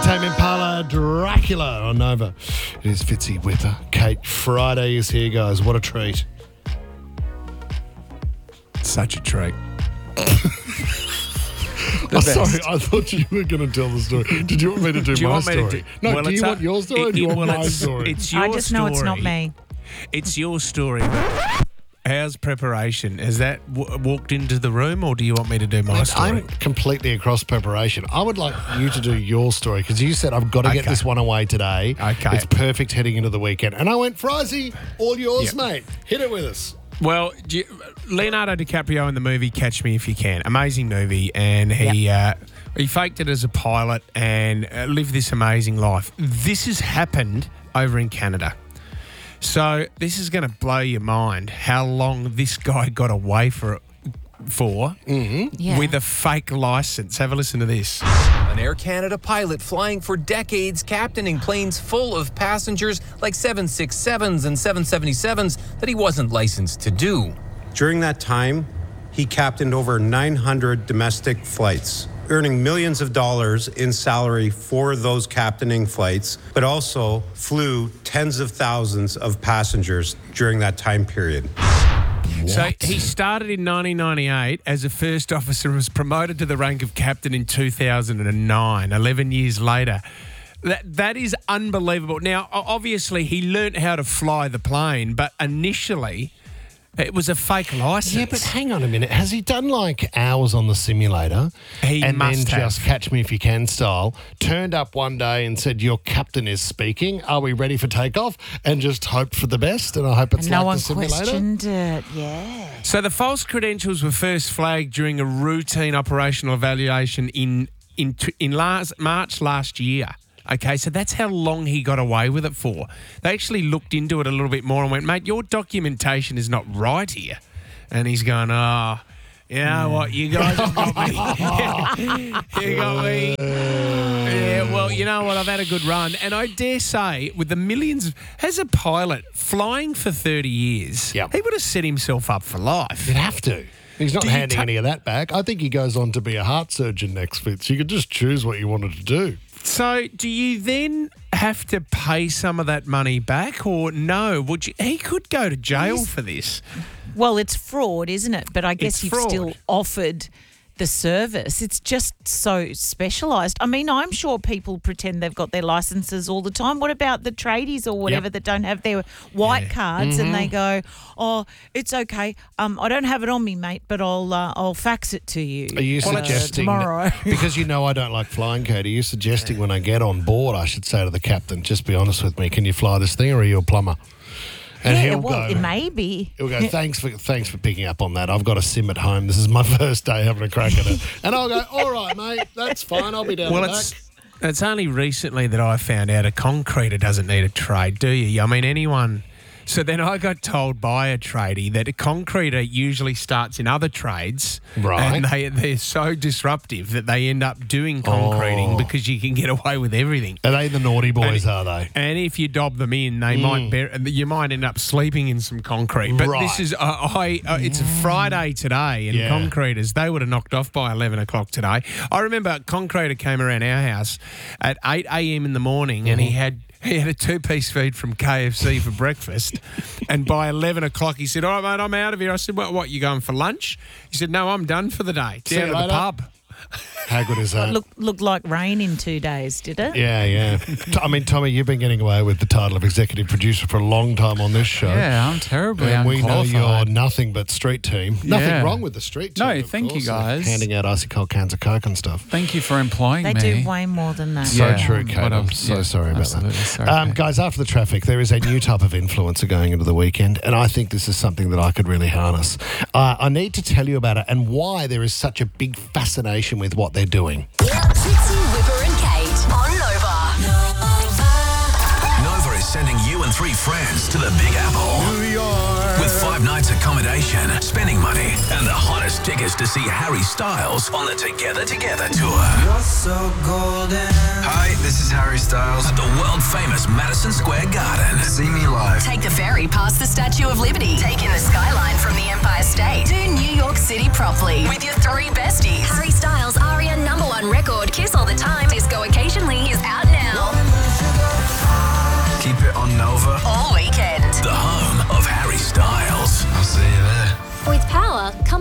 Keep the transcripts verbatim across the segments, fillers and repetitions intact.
Tame Impala, Dracula on Nova. It is Fitzy with Kate. Friday is here, guys. What a treat. Such a treat. Oh, sorry, I thought you were going to tell the story. Did you want me to do, Do you my want me to story? do- no, well, do you it's want a- your story or it- do you it- want well, my it's- story? It's your I just know it's not story. me. It's your story. But how's preparation? Has that w- walked into the room, or do you want me to do my story? I'm completely across preparation. I would like you to do your story because you said I've got to get Okay. this one away today. Okay. It's perfect heading into the weekend. And I went, Frizy, all yours, Yep. mate. Hit it with us. Well, do you- Leonardo DiCaprio in the movie Catch Me If You Can, amazing movie, and he uh, he faked it as a pilot and uh, lived this amazing life. This has happened over in Canada. So this is going to blow your mind how long this guy got away for it for Yeah. with a fake license. Have a listen to this. An Air Canada pilot flying for decades, captaining planes full of passengers like seven sixty-sevens and seven seventy-sevens that he wasn't licensed to do. During that time, he captained over nine hundred domestic flights, earning millions of dollars in salary for those captaining flights, but also flew tens of thousands of passengers during that time period. So he started in nineteen ninety-eight as a first officer and was promoted to the rank of captain in two thousand nine, eleven years later. That That is unbelievable. Now, o- obviously, he learnt how to fly the plane, but initially it was a fake license. Yeah, but hang on a minute. Has he done like hours on the simulator He and must then have. just Catch Me If You Can style, turned up one day and said, your captain is speaking. Are we ready for takeoff? And just hoped for the best. And I hope it's And no like one the simulator. questioned it. Yeah. So the false credentials were first flagged during a routine operational evaluation in in t- in last March last year. Okay, so that's how long he got away with it for. They actually looked into it a little bit more and went, mate, your documentation is not right here. And he's going, oh, you know what, you guys have got me. You got me. Yeah, well, you know what, I've had a good run. And I dare say, with the millions, as a pilot flying for thirty years, Yep. he would have set himself up for life. You'd have to. He's not Do you handing ta- any of that back. I think he goes on to be a heart surgeon next, Fitz. You could just choose what you wanted to do. So, do you then have to pay some of that money back, or no? Would you? He could go to jail for this. Well, it's fraud, isn't it? But I guess It's you've fraud. still offered the service. It's just so specialised. I mean, I'm sure people pretend they've got their licences all the time. What about the tradies or whatever Yep. that don't have their white Yeah. cards and they go, "Oh, it's okay. Um, I don't have it on me, mate, but I'll uh, I'll fax it to you." Are you uh, suggesting tomorrow? because you know I don't like flying, Kate? Are you suggesting when I get on board, I should say to the captain, "Just be honest with me. Can you fly this thing, or are you a plumber?" And yeah, he'll well, go, it may be. He'll go, thanks for thanks for picking up on that. I've got a sim at home. This is my first day having a crack at it. And I'll go, all right, mate, that's fine. I'll be down Well, the it's back. it's only recently that I found out a concreter doesn't need a trade, do you? I mean, anyone. So then I got told by a tradie that a concreter usually starts in other trades, Right. And they they're so disruptive that they end up doing concreting Oh. because you can get away with everything. Are they the naughty boys, And- are they? And if you dob them in, they might bear, you might end up sleeping in some concrete. But Right. this is uh, I. Uh, it's a Friday today, and Yeah. concreters they would have knocked off by eleven o'clock today. I remember a concreter came around our house at eight a m in the morning, and he had. He had a two-piece feed from K F C for breakfast, and by eleven o'clock he said, "All right, mate, I'm out of here." I said, "What? What? You going for lunch?" He said, "No, I'm done for the day. See Down you to the later." pub." How good is that? Look, looked like rain in two days, did it? Yeah, yeah. T- I mean, Tommy, you've been getting away with the title of executive producer for a long time on this show. Yeah, I'm terribly And we know you're unqualified. nothing but street team. Nothing Yeah. wrong with the street team. No, of thank you, course, like guys. handing out icy cold cans of Coke and stuff. Thank you for employing They me. do way more than that. So Yeah, true, Kate. but I'm I'm- so yeah, sorry about absolutely that. sorry, Um, Kate. guys, after the traffic, there is a new type of influencer going into the weekend, and I think this is something that I could really harness. Uh, I need to tell you about it and why there is such a big fascination with what they're doing. Fitzy, Whipper and Kate on Nova. Nova is sending you and three friends to the Big Apple. New York. With five nights accommodation, spending money, and the hottest tickets to see Harry Styles on the Together Together tour. Hi, this is Harry Styles. At the world-famous Madison Square Garden. See me live. Take the ferry past the Statue of Liberty. Take in the skyline from the Empire State. Do New York City properly with your three besties. Harry Styles' Aria number one record, Kiss All the Time, Disco Occasionally, is out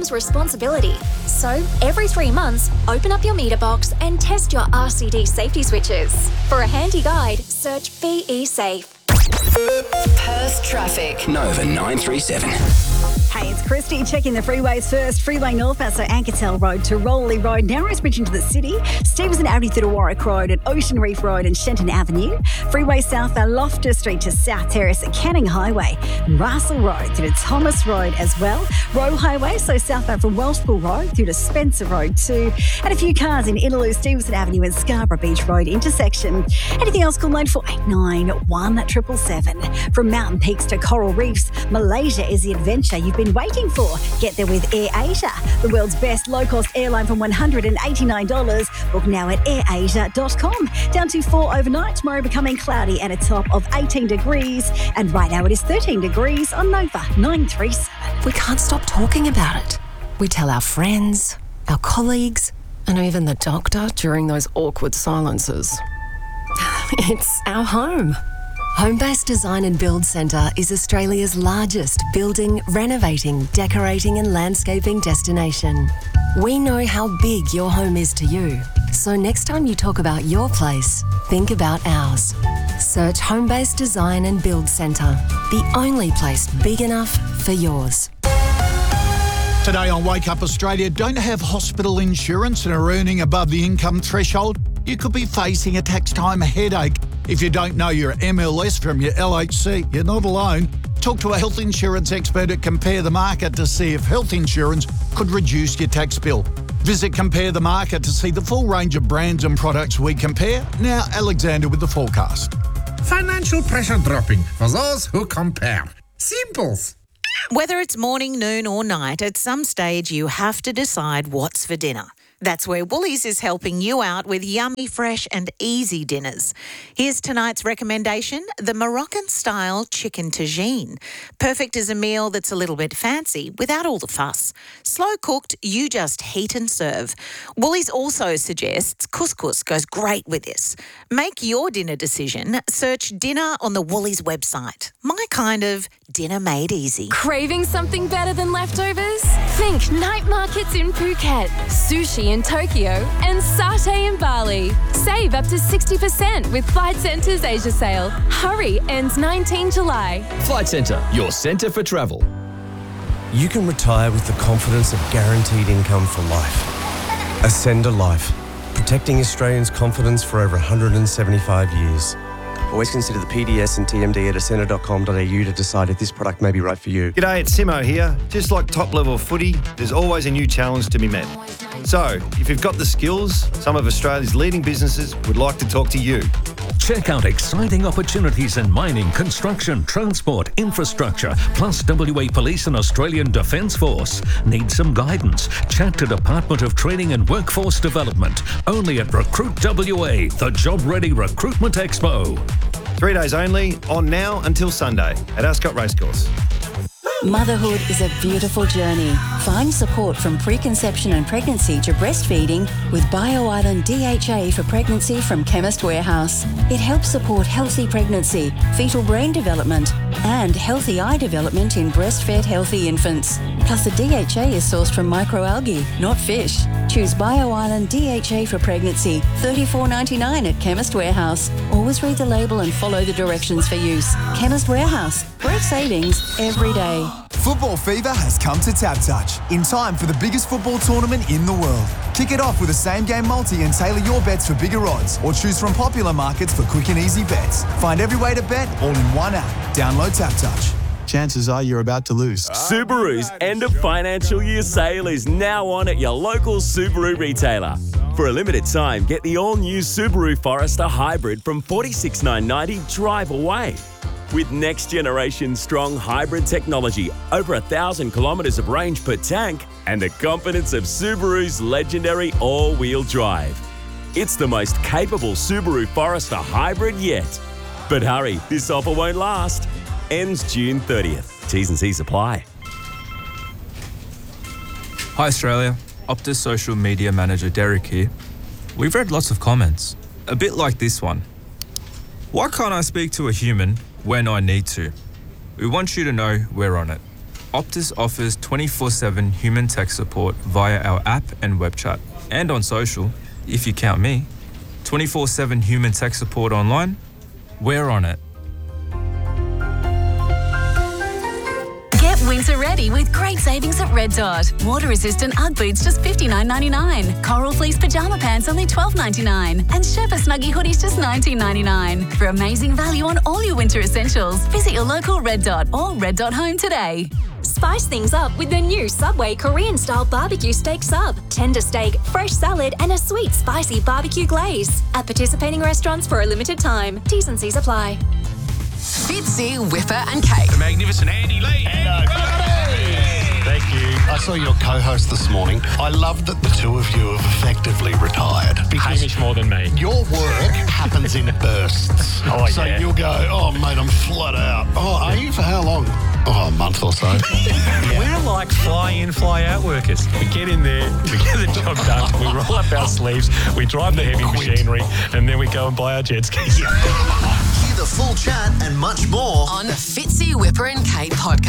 comes responsibility. So, every three months, open up your meter box and test your R C D safety switches. For a handy guide, search B E Safe. Perth traffic. Nova nine three seven. Hey, it's Christy checking the freeways first. Freeway northbound, so Ankertel Road to Rolly Road, Narrows Bridge into the city, Stevenson Avenue through to Warwick Road and Ocean Reef Road and Shenton Avenue. Freeway southbound, Loftus Street to South Terrace at Canning Highway, Russell Road through to Thomas Road as well. Roe Highway, so southbound from Wellspool Road through to Spencer Road too. And a few cars in Innaloo, Stevenson Avenue and Scarborough Beach Road intersection. Anything else, call nine four eight nine, one seven seven. From Mountain Peaks to Coral Reefs, Malaysia is the adventure you've been waiting for. Get there with Air Asia, the world's best low-cost airline from one hundred eighty-nine dollars. Book now at air asia dot com. Down to four overnight, tomorrow becoming cloudy and a top of eighteen degrees. And right now it is thirteen degrees on Nova nine three seven. We can't stop talking about it. We tell our friends, our colleagues, and even the doctor during those awkward silences. It's our home. Homebase Design and Build Centre is Australia's largest building, renovating, decorating and landscaping destination. We know how big your home is to you, so next time you talk about your place, think about ours. Search Homebase Design and Build Centre, the only place big enough for yours. Today on Wake Up Australia, don't have hospital insurance and are earning above the income threshold? You could be facing a tax time headache. If you don't know your M L S from your L H C, you're not alone. Talk to a health insurance expert at Compare the Market to see if health insurance could reduce your tax bill. Visit Compare the Market to see the full range of brands and products we compare. Now, Alexander with the forecast. Financial pressure dropping for those who compare. Simples. Whether it's morning, noon or night, at some stage you have to decide what's for dinner. That's where Woolies is helping you out with yummy, fresh and easy dinners. Here's tonight's recommendation, the Moroccan-style chicken tagine. Perfect as a meal that's a little bit fancy without all the fuss. Slow cooked, you just heat and serve. Woolies also suggests couscous goes great with this. Make your dinner decision. Search dinner on the Woolies website. My kind of dinner made easy. Craving something better than leftovers? Think night markets in Phuket, sushi in Tokyo and satay in Bali. Save up to sixty percent with Flight Centre's Asia sale. Hurry, ends nineteenth July. Flight Centre, your centre for travel. You can retire with the confidence of guaranteed income for life. Ascend a Life, protecting Australians' confidence for over one hundred seventy-five years. Always consider the P D S and T M D at ascender dot com dot a u to decide if this product may be right for you. G'day, it's Simo here. Just like top-level footy, there's always a new challenge to be met. So, if you've got the skills, some of Australia's leading businesses would like to talk to you. Check out exciting opportunities in mining, construction, transport, infrastructure, plus W A Police and Australian Defence Force. Need some guidance? Chat to Department of Training and Workforce Development. Only at Recruit W A, the job-ready recruitment expo. Three days only, on now until Sunday at Ascot Racecourse. Motherhood is a beautiful journey. Find support from preconception and pregnancy to breastfeeding with BioIsland D H A for pregnancy from Chemist Warehouse. It helps support healthy pregnancy, fetal brain development, and healthy eye development in breastfed healthy infants. Plus, the D H A is sourced from microalgae, not fish. Choose BioIsland D H A for pregnancy, thirty-four ninety-nine at Chemist Warehouse. Always read the label and follow the directions for use. Chemist Warehouse. Great savings every day. Football fever has come to TapTouch in time for the biggest football tournament in the world. Kick it off with a same-game multi and tailor your bets for bigger odds, or choose from popular markets for quick and easy bets. Find every way to bet all in one app. Download TapTouch. Chances are you're about to lose. Subaru's end of financial year sale is now on at your local Subaru retailer. For a limited time, get the all-new Subaru Forester Hybrid from forty-six thousand nine hundred dollars drive away. With next-generation strong hybrid technology, over a thousand kilometres of range per tank, and the confidence of Subaru's legendary all-wheel drive. It's the most capable Subaru Forester Hybrid yet. But hurry, this offer won't last. Ends June thirtieth. T's and C's apply. Hi Australia, Optus social media manager Derek here. We've read lots of comments, a bit like this one. Why can't I speak to a human when I need to? We want you to know we're on it. Optus offers twenty-four seven human tech support via our app and web chat. And on social, if you count me. twenty-four seven human tech support online, we're on it. Get winter ready with great savings at Red Dot. Water resistant Ugg boots just fifty-nine ninety-nine. Coral fleece pajama pants only twelve ninety-nine. And Sherpa Snuggie hoodies just nineteen ninety-nine. For amazing value on all your winter essentials, visit your local Red Dot or Red Dot Home today. Spice things up with the new Subway Korean-style barbecue steak sub. Tender steak, fresh salad, and a sweet, spicy barbecue glaze. At participating restaurants for a limited time. T's and C's apply. Fitzy, Whipper and Kate. The magnificent Andy Lee. Thank you. I saw your co-host this morning. I love that the two of you have effectively retired. Because Hamish more than me. your work happens in bursts. Oh, so yeah. you'll go, oh, mate, I'm flat out. Oh, are you? For how long? Oh, a month or so. We're like fly in, fly out workers. We get in there, we get the job done, we roll up our sleeves, we drive the heavy machinery, and then we go and buy our jet skis. Hear the full chat and much more On the Fitzy, Whipper and Kate podcast.